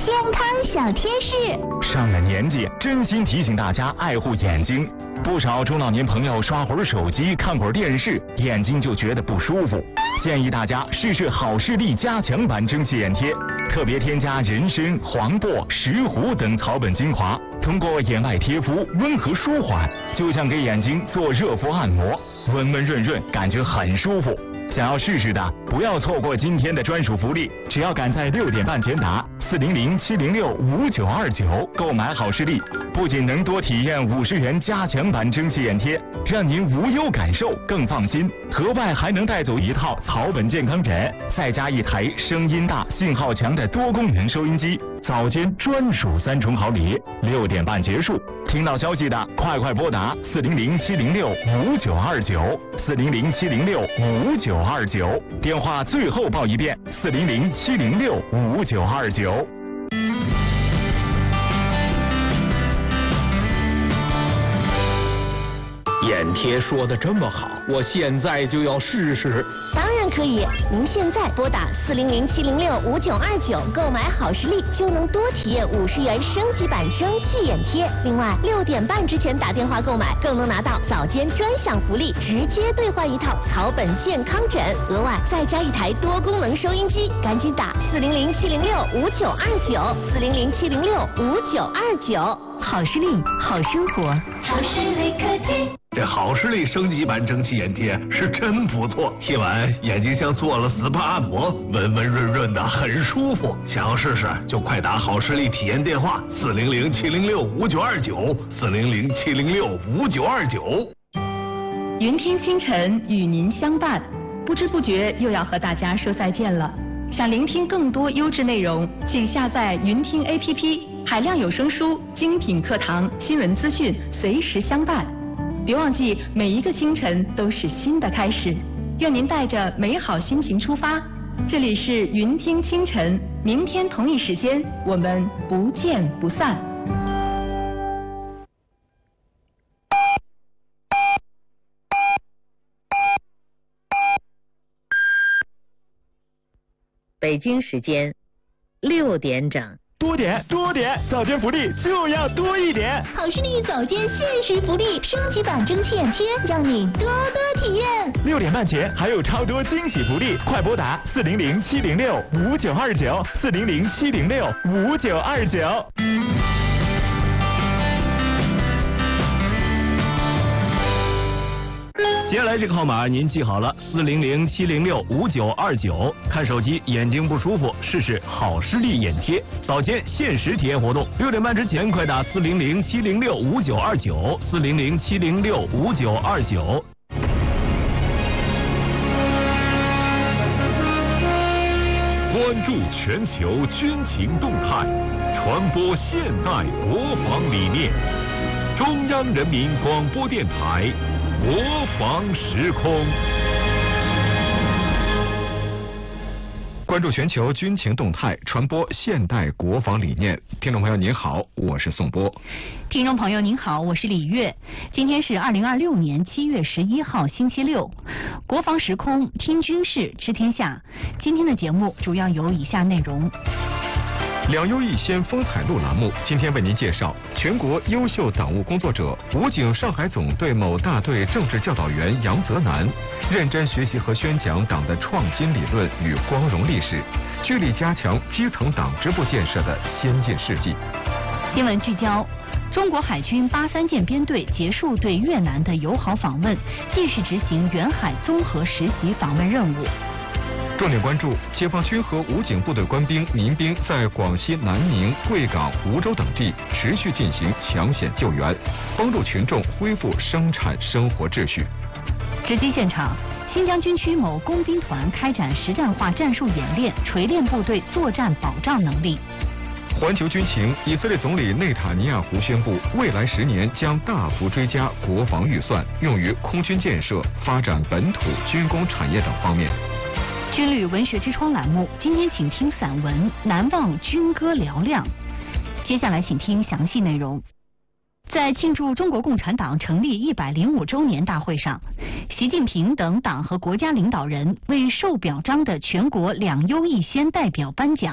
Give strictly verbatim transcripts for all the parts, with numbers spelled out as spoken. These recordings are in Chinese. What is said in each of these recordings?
健康小贴士。 上了年纪，真心提醒大家爱护眼睛。不少中老年朋友刷会儿手机、看会儿电视，眼睛就觉得不舒服。建议大家试试好视力加强版蒸汽眼贴，特别添加人参、黄柏、石斛等草本精华，通过眼外贴敷温和舒缓，就像给眼睛做热敷按摩，温温润润，感觉很舒服。想要试试的，不要错过今天的专属福利，只要赶在六点半前打四零零七零六五九二九购买好视力，不仅能多体验五十元加强版蒸汽眼贴，让您无忧感受更放心，额外还能带走一套草本健康枕，再加一台声音大、信号强的多功能收音机，早间专属三重好礼。六点半结束，听到消息的快快拨打四零零七零六五九二九四零零七零六五九二九，电话最后报一遍四零零七零六五九二九。 眼贴说的这么好，我现在就要试试。 当然可以，您现在拨打四零零七零六五九二九购买好视力，就能多体验五十元升级版蒸汽眼贴。另外，六点半之前打电话购买，更能拿到早间专享福利，直接兑换一套草本健康枕，额外再加一台多功能收音机。赶紧打四零零七零六五九二九四零零七零六五九二九。好视力，好生活。 好视力科技。 这好视力升级版蒸汽眼贴是真不错，贴完眼睛像做了 S P A 按摩，温温润润的，很舒服。想要试试就快打好视力体验电话四零零七零六五九二九四零零七零六五九二九。 云听清晨与您相伴，不知不觉又要和大家说再见了。想聆听更多优质内容，请下载云听 A P P， 海量有声书、精品课堂、新闻资讯随时相伴。别忘记，每一个清晨都是新的开始。愿您带着美好心情出发。这里是云听清晨，明天同一时间我们不见不散。 北京时间六点整。 多点多点，早间福利就要多一点。 好视力早间限时福利，升级版蒸汽眼贴，让你多多体验。 六点半前还有超多惊喜福利，快拨打四零零七零六五九二九四零零七零六五九二九。 接下来这个号码您记好了，四零零七零六五九二九。看手机眼睛不舒服，试试好视力眼贴，早间限时体验活动。六点半之前快打四零零七零六五九二九四零零七零六五九二九。 关注全球军情动态，传播现代国防理念。中央人民广播电台。国防时空， 关注全球军情动态，传播现代国防理念。听众朋友您好，我是宋波。 听众朋友您好，我是李月。今天是二零二六年七月十一号星期六，国防时空听军事知天下。今天的节目主要有以下内容。 两优一先风采录栏目今天为您介绍全国优秀党务工作者武警上海总队某大队政治教导员杨泽南，认真学习和宣讲党的创新理论与光荣历史，聚力加强基层党支部建设的先进事迹。 新闻聚焦：中国海军八三舰编队结束对越南的友好访问，继续执行远海综合实习访问任务。 重点关注解放军和武警部队官兵、民兵在广西南宁、贵港、梧州等地持续进行抢险救援，帮助群众恢复生产生活秩序。 直击现场，新疆军区某工兵团开展实战化战术演练，锤炼部队作战保障能力。 环球军情，以色列总理内塔尼亚胡宣布，未来十年将大幅追加国防预算，用于空军建设、发展本土军工产业等方面。 军旅文学之窗栏目，今天请听散文《难忘军歌嘹亮》。接下来请听详细内容。在庆祝中国共产党成立一百零五周年大会上，习近平等党和国家领导人为受表彰的全国两优一先代表颁奖。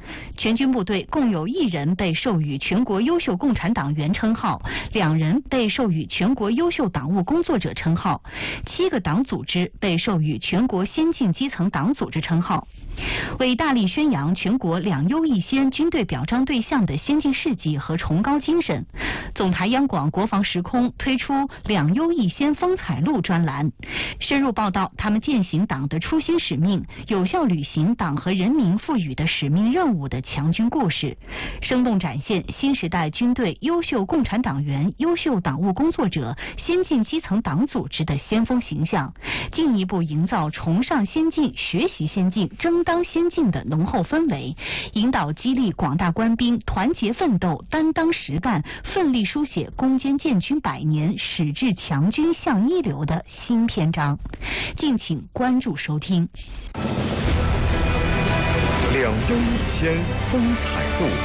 全军部队共有一人被授予全国优秀共产党员称号，两人被授予全国优秀党务工作者称号，七个党组织被授予全国先进基层党组织称号。为大力宣扬全国两优一先军队表彰对象的先进事迹和崇高精神，总台央广国防时空推出两优一先风采录专栏，深入报道他们践行党的初心使命，有效履行党和人民赋予的使命任务的强军故事，生动展现新时代军队优秀共产党员、优秀党务工作者、先进基层党组织的先锋形象，进一步营造崇尚先进、学习先进、争当先进的浓厚氛围，引导激励广大官兵团结奋斗、担当实干，奋力书写攻坚建军百年、矢志强军向一流的新篇章。敬请关注收听。 两优一先风采录。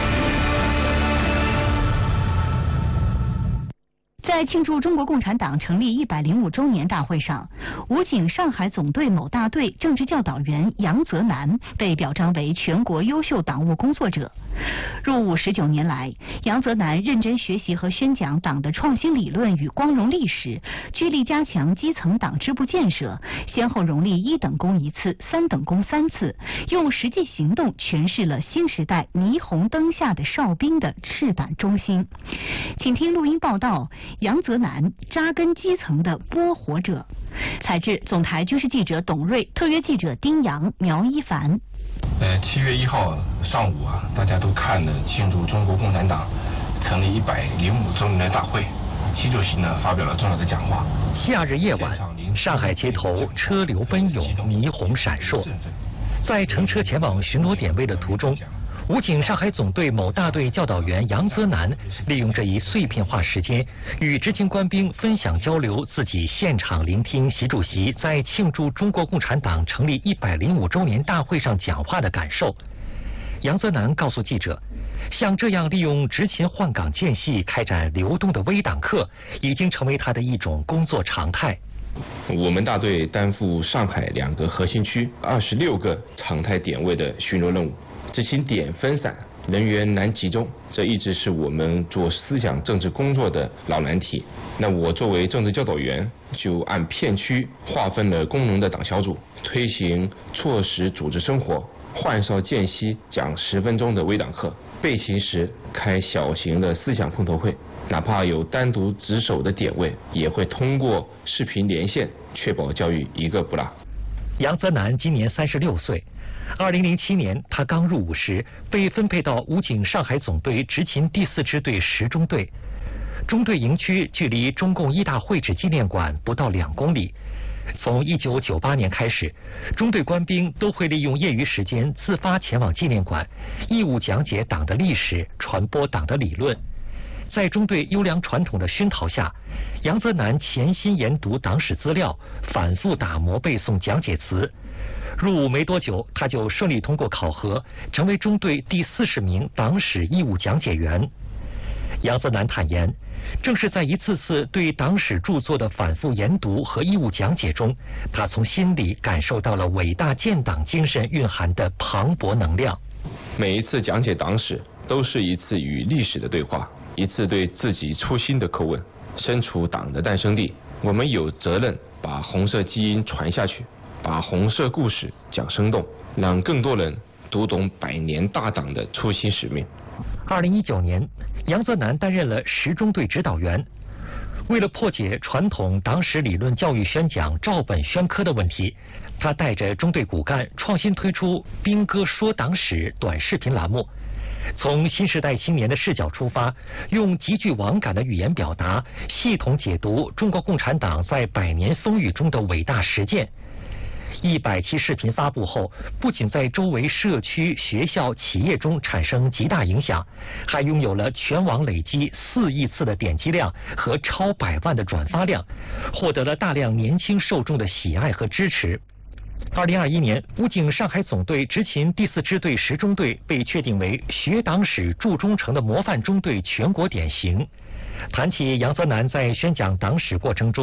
在庆祝中国共产党成立一百零五周年大会上，武警上海总队某大队政治教导员杨泽南被表彰为全国优秀党务工作者。入伍十九年来，杨泽南认真学习和宣讲党的创新理论与光荣历史，聚力加强基层党支部建设，先后荣立一等功一次、三等功三次，用实际行动诠释了新时代霓虹灯下的哨兵的赤胆忠心。请听录音报道：杨泽南扎根基层的播活者。采制总台军事记者董瑞，特约记者丁阳、苗一凡。 呃，七月一号上午啊，大家都看了庆祝中国共产党成立一百零五周年的大会，习主席呢发表了重要的讲话。 夏日夜晚，上海街头车流奔涌，霓虹闪烁。在乘车前往巡逻点位的途中，武警上海总队某大队教导员杨泽南利用这一碎片化时间，与执勤官兵分享交流自己现场聆听习主席在庆祝中国共产党成立一百零五周年大会上讲话的感受。杨泽南告诉记者，像这样利用执勤换岗间隙开展流动的微党课，已经成为他的一种工作常态。 我们大队担负上海两个核心区二十六个常态点位的巡逻任务，执勤点分散，人员难集中，这一直是我们做思想政治工作的老难题。那我作为政治教导员，就按片区划分了工农的党小组，推行措施组织生活，换哨间隙讲十分钟的微党课，备勤时开小型的思想碰头会，哪怕有单独值守的点位，也会通过视频连线，确保教育一个不落。 杨泽南今年三十六岁。二零零七年，他刚入伍时被分配到武警上海总队执勤第四支队十中队。中队营区距离中共一大会址纪念馆不到两公里。从一九九八年开始，中队官兵都会利用业余时间自发前往纪念馆，义务讲解党的历史，传播党的理论。在中队优良传统的熏陶下，杨泽南潜心研读党史资料，反复打磨背诵讲解词。入伍没多久，他就顺利通过考核，成为中队第四十名党史义务讲解员。杨泽南坦言，正是在一次次对党史著作的反复研读和义务讲解中，他从心里感受到了伟大建党精神蕴含的磅礴能量。 每一次讲解党史，都是一次与历史的对话，一次对自己初心的叩问。身处党的诞生地，我们有责任把红色基因传下去，把红色故事讲生动，让更多人读懂百年大党的初心使命。 二零一九年，杨泽南担任了十中队指导员。为了破解传统党史理论教育宣讲照本宣科的问题，他带着中队骨干创新推出兵哥说党史短视频栏目，从新时代青年的视角出发，用极具网感的语言表达，系统解读中国共产党在百年风雨中的伟大实践。一百期视频发布后，不仅在周围社区、学校、企业中产生极大影响，还拥有了全网累积四亿次的点击量和超百万的转发量，获得了大量年轻受众的喜爱和支持。二零二一年，武警上海总队执勤第四支队十中队被确定为学党史铸忠诚的模范中队全国典型。谈起杨泽南在宣讲党史过程中